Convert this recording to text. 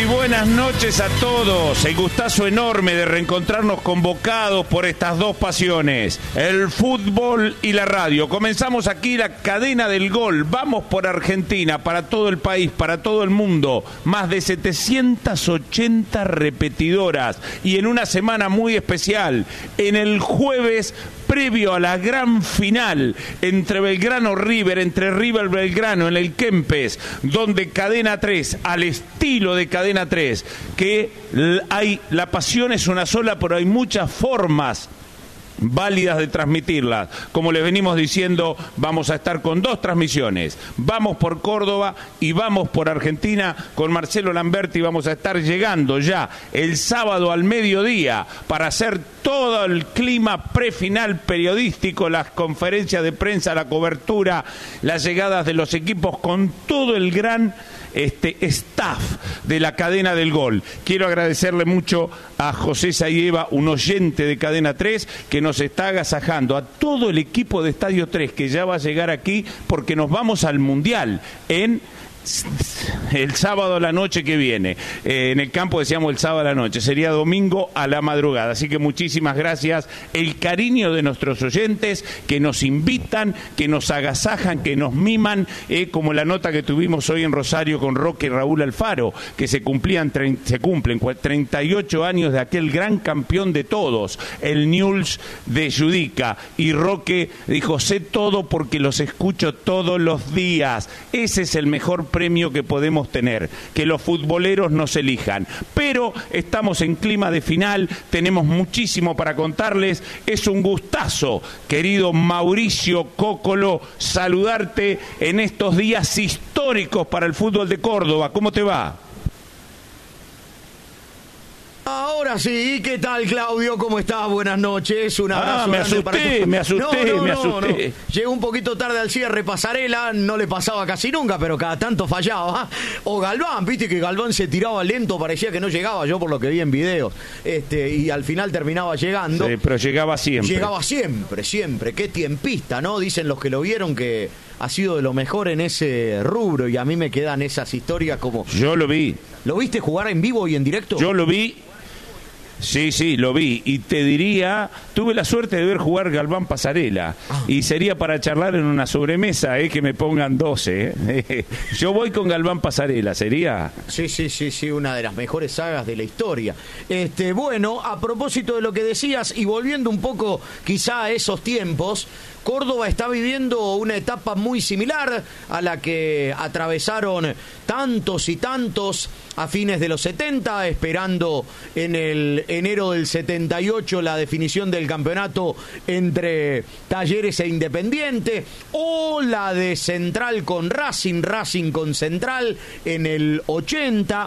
Muy buenas noches a todos. El gustazo enorme de reencontrarnos convocados por estas dos pasiones, el fútbol y la radio. Comenzamos aquí la cadena del gol. Vamos por Argentina, para todo el país, para todo el mundo. Más de 780 repetidoras. Y en una semana muy especial, en el jueves previo a la gran final entre Belgrano River, entre River Belgrano en el Kempes, donde Cadena 3, al estilo de Cadena 3, que la pasión es una sola, pero hay muchas formas válidas de transmitirlas. Como les venimos diciendo, vamos a estar con dos transmisiones. Vamos por Córdoba y vamos por Argentina con Marcelo Lamberti. Vamos a estar llegando ya el sábado al mediodía para hacer todo el clima prefinal periodístico, las conferencias de prensa, la cobertura, las llegadas de los equipos con todo el gran staff de la cadena del gol. Quiero agradecerle mucho a José Sayeva, un oyente de Cadena 3, que nos está agasajando, a todo el equipo de Estadio 3 que ya va a llegar aquí porque nos vamos al Mundial en el sábado a la noche que viene. En el campo decíamos el sábado a la noche, sería domingo a la madrugada. Así que muchísimas gracias. El cariño de nuestros oyentes que nos invitan, que nos agasajan, que nos miman, como la nota que tuvimos hoy en Rosario con Roque y Raúl Alfaro, que se cumplen 38 años de aquel gran campeón de todos, el Newell's de Judica. Y Roque dijo: sé todo porque los escucho todos los días. Ese es el mejor premio que podemos tener, que los futboleros nos elijan. Pero estamos en clima de final, tenemos muchísimo para contarles. Es un gustazo, querido Mauricio Cócolo, saludarte en estos días históricos para el fútbol de Córdoba. ¿Cómo te va? Ahora sí, ¿qué tal, Claudio? ¿Cómo estás? Buenas noches, un abrazo. Me asusté. No. Llegó un poquito tarde al cierre Pasarela, no le pasaba casi nunca, pero cada tanto fallaba. O Galván, viste que Galván se tiraba lento, parecía que no llegaba, yo por lo que vi en videos, y al final terminaba llegando. Sí, pero llegaba siempre. Llegaba siempre, qué tiempista, ¿no? Dicen los que lo vieron que ha sido de lo mejor en ese rubro, y a mí me quedan esas historias como... Yo lo vi. ¿Lo viste jugar en vivo y en directo? Yo lo vi. Sí, lo vi. Y te diría, tuve la suerte de ver jugar Galván Pasarela. Y sería para charlar en una sobremesa, que me pongan 12. Yo voy con Galván Pasarela, ¿sería? Sí, una de las mejores sagas de la historia. Bueno, a propósito de lo que decías, y volviendo un poco quizá a esos tiempos, Córdoba está viviendo una etapa muy similar a la que atravesaron tantos y tantos a fines de los 70, esperando en el enero del 78 la definición del campeonato entre Talleres e Independiente, o la de Central con Racing con Central en el 80,